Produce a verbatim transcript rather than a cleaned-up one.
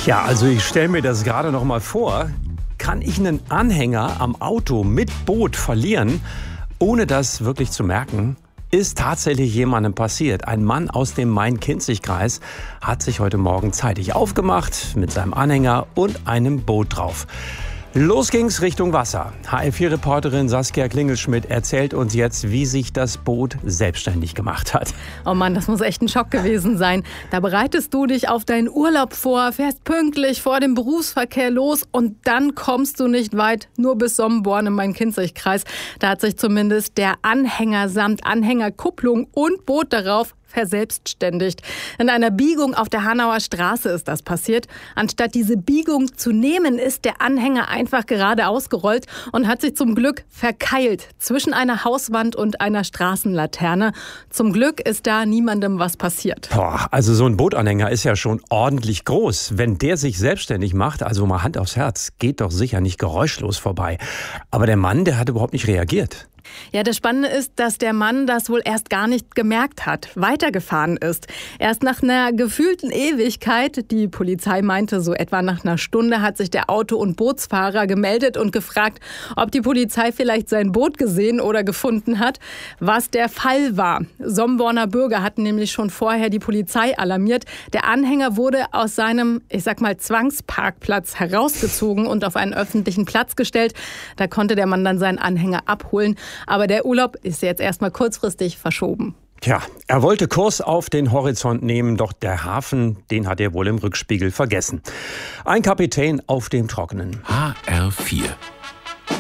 Ja, also ich stelle mir das gerade noch mal vor. Kann ich einen Anhänger am Auto mit Boot verlieren, ohne das wirklich zu merken? Ist tatsächlich jemandem passiert. Ein Mann aus dem Main-Kinzig-Kreis hat sich heute Morgen zeitig aufgemacht mit seinem Anhänger und einem Boot drauf. Los ging's Richtung Wasser. H L vier Reporterin Saskia Klingelschmidt erzählt uns jetzt, wie sich das Boot selbstständig gemacht hat. Oh Mann, das muss echt ein Schock gewesen sein. Da bereitest du dich auf deinen Urlaub vor, fährst pünktlich vor dem Berufsverkehr los und dann kommst du nicht weit, nur bis Sommenborn im Main-Kinzig-Kreis. Da hat sich zumindest der Anhänger samt Anhängerkupplung und Boot darauf verselbstständigt. In einer Biegung auf der Hanauer Straße ist das passiert. Anstatt diese Biegung zu nehmen, ist der Anhänger einfach geradeaus gerollt und hat sich zum Glück verkeilt zwischen einer Hauswand und einer Straßenlaterne. Zum Glück ist da niemandem was passiert. Boah, also so ein Bootanhänger ist ja schon ordentlich groß. Wenn der sich selbstständig macht, also mal Hand aufs Herz, geht doch sicher nicht geräuschlos vorbei. Aber der Mann, der hat überhaupt nicht reagiert. Ja, das Spannende ist, dass der Mann das wohl erst gar nicht gemerkt hat, weitergefahren ist. Erst nach einer gefühlten Ewigkeit, die Polizei meinte, so etwa nach einer Stunde, hat sich der Auto- und Bootsfahrer gemeldet und gefragt, ob die Polizei vielleicht sein Boot gesehen oder gefunden hat, was der Fall war. Sommenborner Bürger hatten nämlich schon vorher die Polizei alarmiert. Der Anhänger wurde aus seinem, ich sag mal, Zwangsparkplatz herausgezogen und auf einen öffentlichen Platz gestellt. Da konnte der Mann dann seinen Anhänger abholen. Aber der Urlaub ist jetzt erstmal kurzfristig verschoben. Tja, er wollte Kurs auf den Horizont nehmen, doch der Hafen, den hat er wohl im Rückspiegel vergessen. Ein Kapitän auf dem Trockenen. H R vier